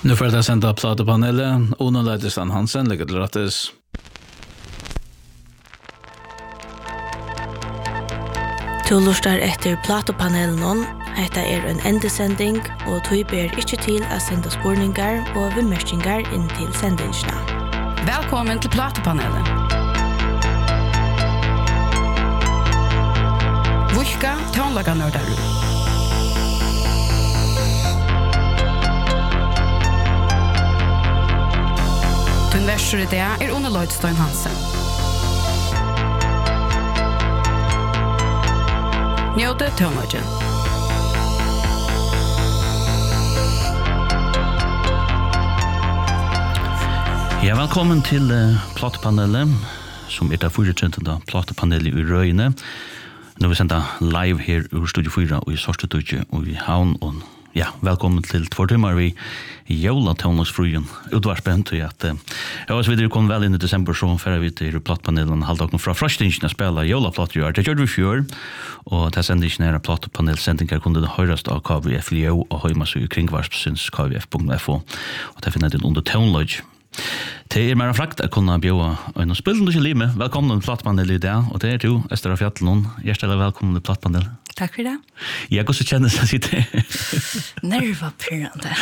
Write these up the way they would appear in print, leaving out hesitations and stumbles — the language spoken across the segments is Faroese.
Nu får jag sända platepanelet. Ono Leitersson Hansen lägger till rättes. Du lustar etter platepanelen. Hetta en endesending, og du ber ikke til å sende spurningar og vimerkingar inn til sendingene. Velkommen til platepanelet. Vuxka tonlaga nördar. Den versor i det Ono Leitersson Hansen. Njóta tónleikin. Ja, velkommen til platepanelet, som det 34. platepanelet i Røyne. Nå vi sender live her ur Studio 4 og i Sorstedutje og i Havn. Og ja, velkommen til 2 timer vi jævla tónlagsfruen utvarspent. Jeg var så videre kom vel inn i desember, så færre vi til platepanelen halvdagen fra frastingen å spille jævla plater. Det gjør vi fjør, og til sendingen platepanelsendinger kunne det høres av KVF Leo og Høymas og kringvarspsyns kvf.fo. Og det finner jeg under tónlag. Det mer frakt å kunne bjøre en spillende ikke livet. Velkommen til platepanelet i dag, og det du, Esther Fjallen. Hjertelig velkommen til platepanelet. Takk for det. Jeg også kjenner seg sitt. Nervapirrande.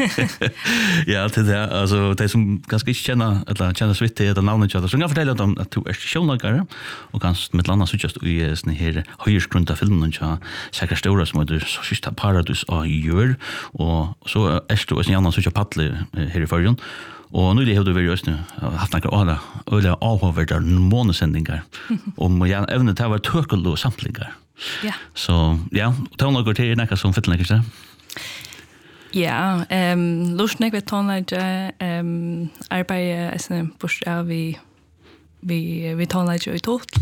Ja, til det. Altså, de som ganske ikke kjenner så vidt til det navnet, så kan jeg fortelle om at du sjånlagere, og kanskje med landet så i sånne her høyersgrunnet filmen, Sækra Stora, som heter Sista Paradis og Gjør, og så du og Janna så Padler her i førgen. Og nå har du vært just nu haft noen øyelig avhåverder månesendinger om evne til å være tøkkel og samtlinger. Ja. Så ja, tónlager til noe som fyller ikke det? Ja, lustig ved tónlager arbeider bort av vi tónlager i tot.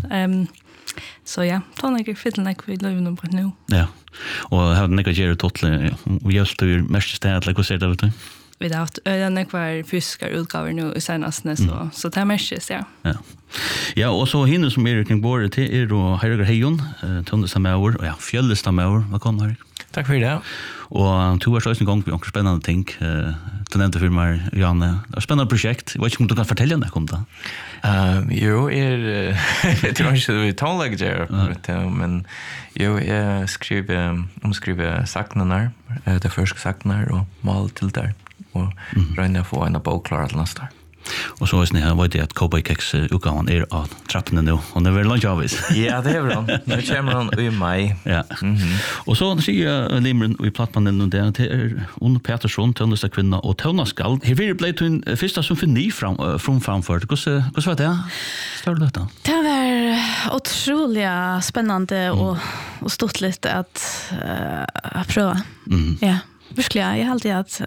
Så ja, tónlager fyller ikke vi løver på nå. Ja, og har du noe gjør totle og hjelp til mest sted, eller hva ser det ut? Vi har hatt kvar fysiska utgaver nu i senastne, så det märkes, ja. Ja, og så hinner som kring bordet til og Herregar Heijon, Tundestamauer, og ja, Fjellestamauer. Velkommen, Herregar. Takk for det. Og to så en gang vi har spennende ting. Talentefirmaer, Janne. Det er et spennende prosjekt. Jeg vet ikke om du kan fortelle om det kom da? Jo, jeg tror ikke det er tonlegger, men jo, jeg omskriver saknene, det første saknene, og mal til der. Og regner å få en av bokklare til neste år. Og så her vet jeg at Cowboy Keks utgaven av trappene nå, og det er vel langt avvis. Ja, det er vel han. Nå kommer han i mai. Ja. Og så sier Limren i plattmannen det Ono Petersson, tønnestakvinna og tønnaskall. Her ble du en første symfoni framført. Hvordan var det? Står det dette? Det var otroligt spännande och stort lite att pröva. Ja, verkligen. Jag har alltid att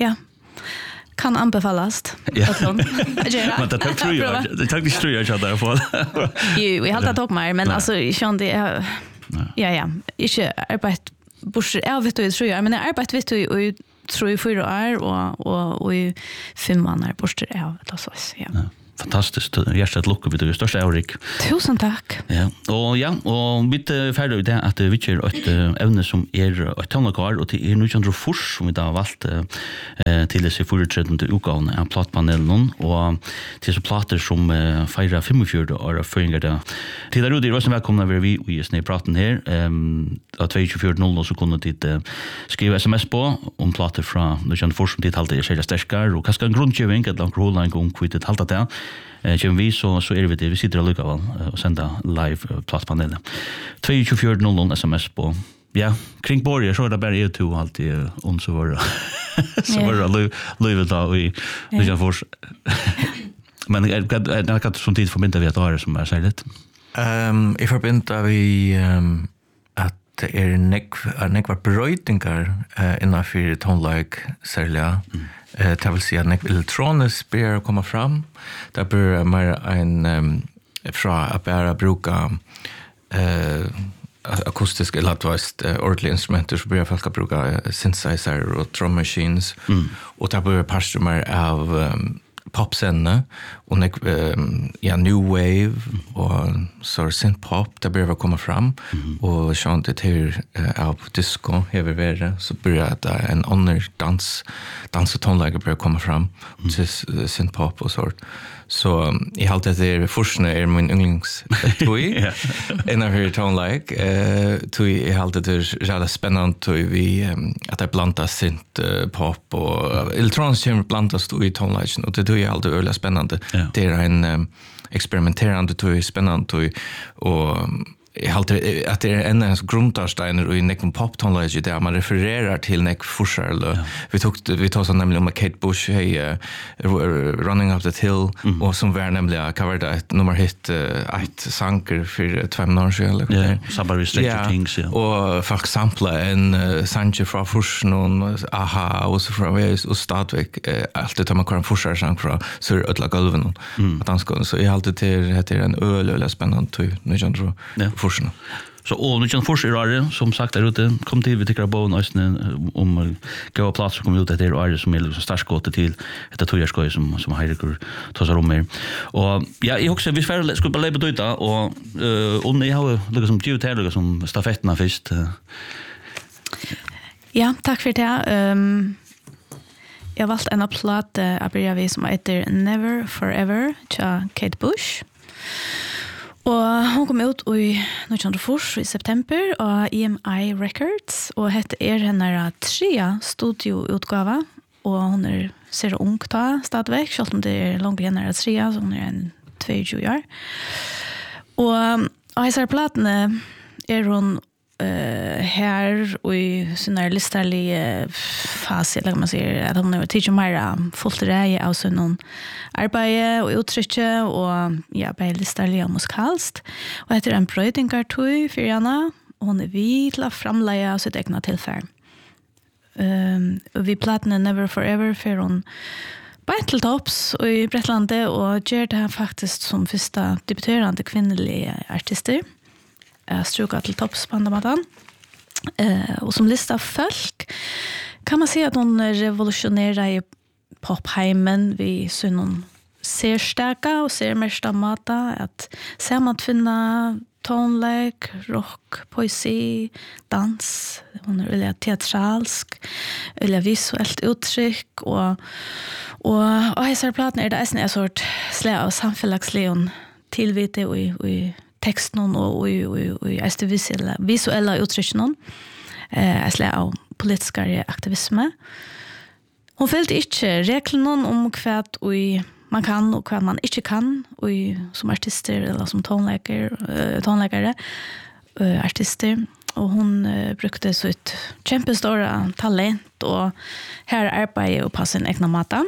kan anbefallas. Ja. Men det tror jag. Det tror jag att jag får. Jo, vi har alltid tagit mer, men alltså jag det ja, inte arbete bort jag vet du tror jag, men jag arbetar vet du och tror jag 4 år och i 5 månader bort jag så ja. Fantastiskt. Hjärtat luckar vid det största Erik. Tusen tack. Ja. Och mitt färdig det att vi kör ett ämne som ett tonlagar och det nu Chandra Fors som vi då valt till det sig förutsättande utgåvan av plattpanelen och till så plattor som firar 45 år föringar det. Till där det är så välkomna vi i snä praten här att 24:00 så kunde det skriva SMS på om plattor från Chandra Fors som det alltid är så starkare och kanske en grundgivning att långt rolla en gång kvitt halta det. Vi så är vi sitter och lukar och sända live plattpanelet. 24:00 SMS på. Ja, kring borger så det bara är två alltid om så var det. Så var det livet då i Lucian Fors. Men jag kan som tid förbinda vi att ha det som är särskilt. I förbinda vi att det är nekva brøytingar innanför tonlag särskilt. Det vill säga att elektroniskt börjar komma fram. Det börjar mer en från att bara bruka akustiska eller ordentliga instrumenter så börjar folk att bruka synthesizer och drum machines. Och det börjar parster mer av popscene och new wave och så synth pop där börjar komma fram och sånt det här av disco över värre så börjar det en annan dans och tonläge börjar komma fram till synth pop och sånt. Så I halt att det forskne min yndlingstoy en av hur tonläge toy I halt att det jävla spännande toy vi att det blandas synth pop och elektronisk blandas i tonlägen och det är alltid öliga spännande. Det är en experimenterande toy spännande toy och Jag håller att det är en grundsteiner i nekom pop-tonläge där man refererar till nek forsar. Vi tog så nämligen om Kate Bush Running Up the Hill och som var nämligen covered ett nummerhit ett sanker för 2 månader sedan. Ja, Sabbath Stranger Things. Och folk sampla en sanker från forsen och aha och så från väs och stadväck allt det man kan forsar sank från så ödla golven att danska så jag alltid till en öl spännande tur nu jag tror. Forsen. Så och nu kan forsen är som sagt där ute kom till vi tycker på nästan om gå plats som kommer ut det är som är liksom startskottet till ett tojarskoj som Heidecker tar sig om mer. Och ja, jag också vi skulle bara lägga ut och ni har liksom geotävlingar som stafetterna först. Ja, tack för det. Jag har valt en platt vi som heter Never Forever till Kate Bush. Og hon kom ut i 1904 i september av EMI Records og hette hennes 3 studioutgave og hon ser ung da stadigvæk, selv om det langt hennes 3, så hon en 22 år. Og disse platene hon här och i såna listarliga fas eller man säger att hon har teacher mer fullt räge av sån arbete och uttrycke och ja på listarliga musikalst och heter en brödingartoy för Anna hon vi till framlägga sitt egna tillfälle. Vi plattan Never Forever för hon Battletops och i Brettlande och gör det faktiskt som första debuterande kvinnliga artister. Struka till topps på andra matan. Och som lista folk kan man säga att hon revolutionerar i popheimen vid sån särstärka och särmesta mata att ser man finna tonlägg, rock, poesi, dans, hon är väldigt teatralsk eller visuellt uttryck och här platen är det en sort slä av samfällagsleon tillvite och i texten och i visuella uttrycken av politiska aktivisme. Hon följde inte reglerna om vad man kan och vad man inte kan som artister eller som tonläggare artister. Och hon brukade så ett kämpestora talent och här arbetar och på sin egna mata.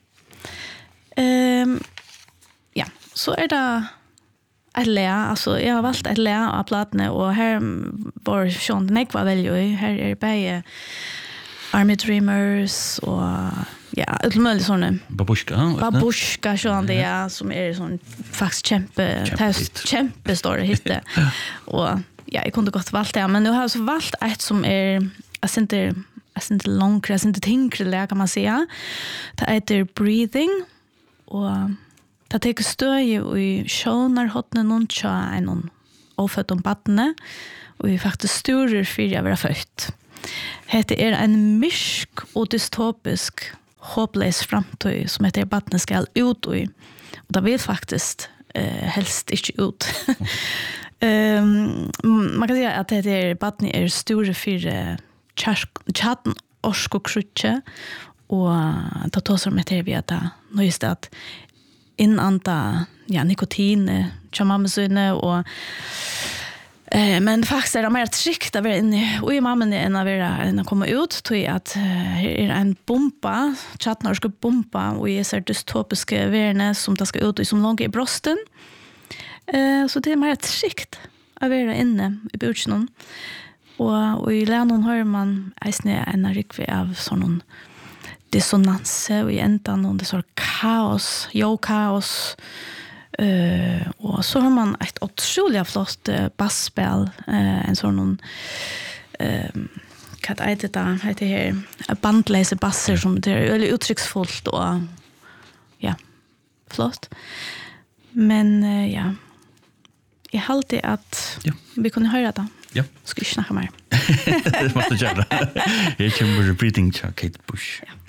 Ja, så är det alltså jag har valt ett lä av plattorna och här var Sean Nick var väl ju här är det Army Dreamers och ja, utmöjligt såna Babushka Sean det som är sån faktiskt kämpestor hitte och ja, jag kunde gott valt det men nu har jag så valt ett som är inte långt, inte tänkre kan man säga. Det heter Breathing och det teker støy i sjånarhåttene noen tja en ofødt om battene, og vi faktisk styrer for å være født. Det er en mysk og dystopisk håpløs framtøy som heter battene skal ut i, og det vil faktisk helst ikke ut. Man kan si at det battene er styrer for tjaten orsk og krutje, og det tar som heter vi at det nå just det at inanta nikotin chamamsune och men faktiskt är det mer tryckt att vara inne och i mamman än att komma ut till att är en bomba chatnorska bomba och är så dystopiska värne som det ska ut i som långt i brösten så det är mer tryckt att vara inne i butchen och i länon hör man en riktig av sån dissonanse och i ändan och det så kaos, kaos. Och så har man ett otroligt flott basspel, en sån vad heter det här bandläse basser som det är väldigt uttrycksfullt och ja, flott. Men ja, jag halte att vi kunde höra det. Ja. Ska inte snacka mer. Det måste göra. Jag kommer repeating Kate Bush. Ja.